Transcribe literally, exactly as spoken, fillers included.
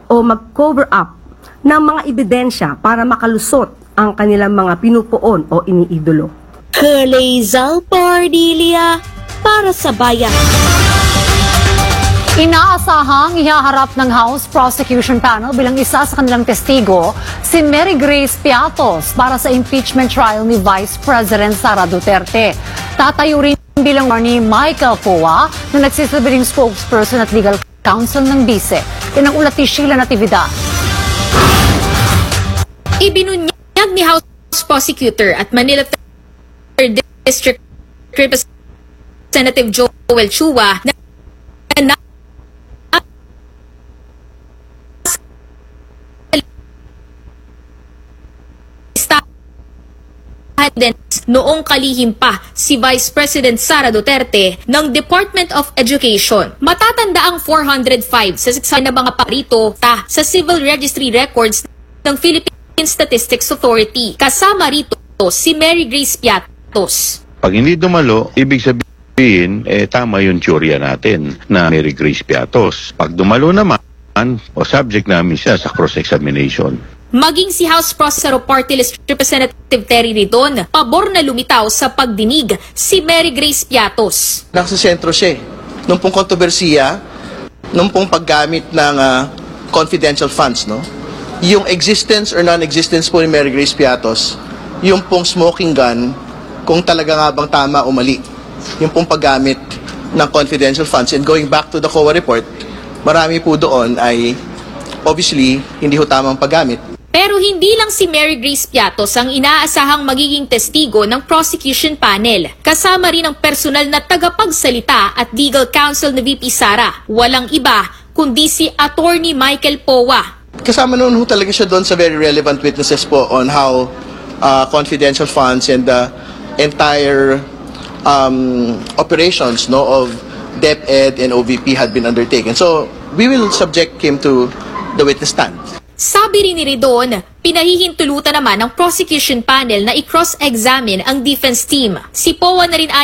o mag-cover up ng mga ebidensya para makalusot ang kanilang mga pinupuon o iniidolo. Kalezal Pardilia para sa bayan. Inaasahang ihaharap ng House Prosecution Panel bilang isa sa kanilang testigo si Mary Grace Piatos para sa impeachment trial ni Vice President Sara Duterte. Tatayo rin bilang ni Michael Poa na nagsisabing spokesperson at legal counsel ng bise. Yan ang ulat ni Sheila Natividad. Ibinunyag ni House Prosecutor at Manila third District Representative Joel Chua na noong kalihim pa si Vice President Sara Duterte ng Department of Education. Matatanda ang four hundred five sa siksa na mga parito ta sa Civil Registry Records ng Philippine Statistics Authority. Kasama rito si Mary Grace Piatos. Pag hindi dumalo, ibig sabihin, eh, tama yung teorya natin na Mary Grace Piatos. Pag dumalo naman, o subject namin siya sa cross-examination. Maging si House Processor of Party List Representative Terry Ridon, pabor na lumitaw sa pagdinig si Mary Grace Piatos. Nasa sentro siya eh. Nung pong kontrobersiya, nung pong paggamit ng uh, confidential funds, no? Yung existence or non-existence po ni Mary Grace Piatos, yung pong smoking gun, kung talaga nga bang tama o mali, yung pong paggamit ng confidential funds. And going back to the C O A report, marami po doon ay obviously hindi ho tamang paggamit. Pero hindi lang si Mary Grace Piatos ang inaasahang magiging testigo ng prosecution panel. Kasama rin ang personal na tagapagsalita at legal counsel ni V P Sara. Walang iba kundi si Attorney Michael Poa. Kasama noon ho talaga siya doon sa very relevant witnesses po on how uh, confidential funds and the entire um, operations no of DepEd and O V P had been undertaken. So we will subject him to the witness stand. Sabi rin ni Ridon, pinahihintulutan naman ng prosecution panel na i-cross-examine ang defense team. Si Poa na rin